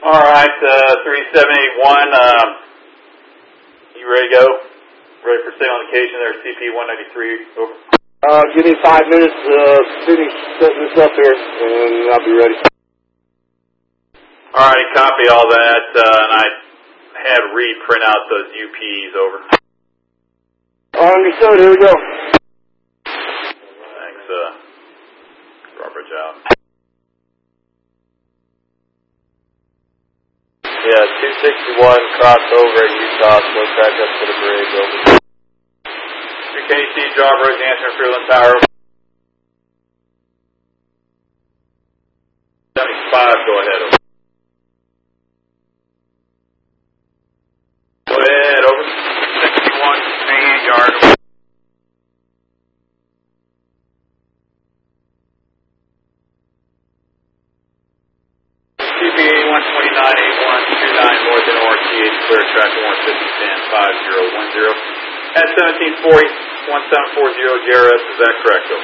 All right, 3781, you ready to go? Ready for stay on occasion there, CP-193, over. Give me 5 minutes, finish setting this up here, and I'll be ready. All right, copy all that, and I had Reed print out those UPs, over. Understood, here we go. Thanks, Robert Job. Yeah, 261, crossover at Utah, slow track up to the bridge, over. 2KC, Jawbridge, answering Freeland Tower. 75, go ahead, over. Go ahead, over. 61, 88 yard. CP-129-8129, north and ORTH, clear track 150-10-5010. At 1740, 1740 JRS, is that correct, though?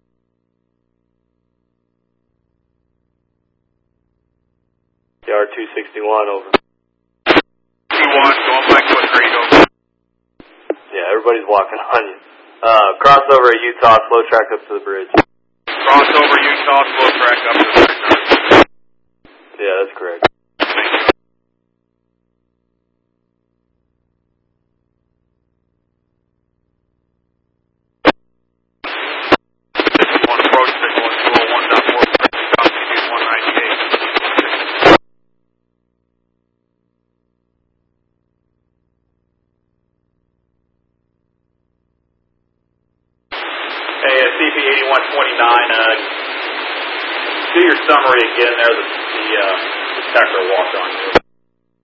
Yard 261, over. 2-1, going back to a green, over. Yeah, everybody's walking on you. Crossover at Utah, slow track up to the bridge. Crossover Utah, slow track up to the bridge. Yeah, that's correct. One approach signal, 201.4, constitute 198. Hey, CP-8129, do your summary again there, the Tecker walked on you.